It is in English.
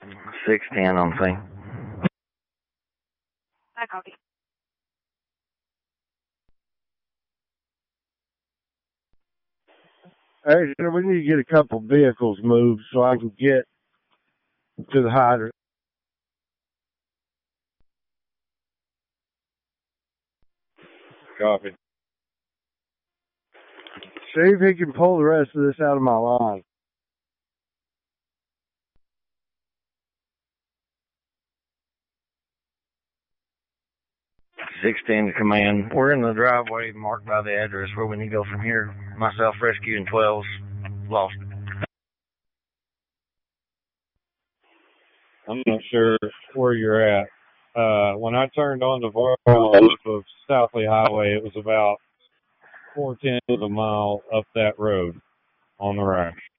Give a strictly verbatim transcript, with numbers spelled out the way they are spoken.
six ten on thing. I copy. Hey, sir, we need to get a couple vehicles moved so I can get to the hydrant. Copy. See if he can pull the rest of this out of my line. six ten to command. We're in the driveway marked by the address where we need to go from here. Myself, rescue, and twelve's lost. I'm not sure where you're at. Uh, when I turned on the Varl of Southley Highway, it was about four tenths of a mile up that road on the right.